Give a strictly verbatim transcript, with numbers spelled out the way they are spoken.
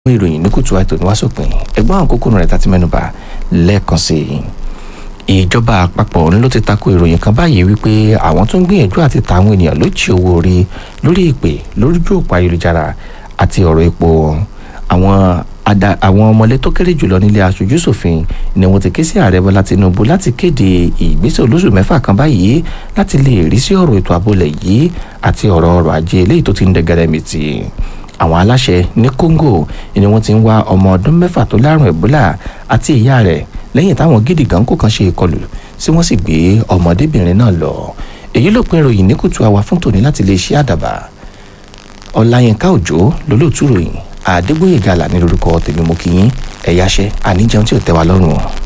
ìròyìn ní kùtù àìtò ní wá sópin ẹgbọ́n àwọn kókó rẹ̀ tàti mẹ́nubà lẹ́ẹ̀kan sí i. ìjọba àpapọ̀ ló ti tako ìròyìn kan báyìí wípé àwọn tó ń gbìyànjú àti ta àwọn ènìyàn ló jí owó orí lórí ìpè lójú òpó ayélujára àti ọ̀rọ̀ epo. àwọn àwọn ọmọlé tó kéré jùlọ nílé aṣojú ṣòfin ni wọ́n ti ké sí ààrẹ Bọ́lá Tinubu láti kéde ìgbésẹ̀ olóṣù mẹ́fà kan báyìí láti lè rí sí ọ̀rọ̀ ètò ààbò ilẹ̀ yìí àti ọ̀rọ̀ ọrọ̀ ajé eléyìí tó ti ń dẹgẹrẹmìtì. àwọn aláṣẹ ní Congo ni wọ́n ti ń wá ọmọ ọdún mẹ́fà tó lárùn Ebola àti ìyá rẹ̀ lẹ́yìn táwọn gidi gan kò kan ṣe ìkọlù tí wọ́n sì gbé ọmọdébìnrin náà lọ. èyí ló pin ìròyìn ní kùtù àwa fún tòní láti lè ṣe àdàbà. Ọláyínká Òjó lólóòtú ròyìn Adégbóyèga Àlàní lórúkọ tèmi mo kí yín ẹ̀yáṣẹ́ àníjẹun tí ò tẹ́ wa lọ́rùn.